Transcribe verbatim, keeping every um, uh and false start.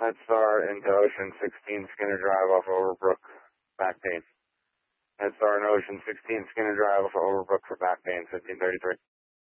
Headstar into Ocean sixteen Skinner Drive off Overbrook, back pain. Headstar in Ocean sixteen Skinner Drive off Overbrook for back pain, fifteen thirty-three.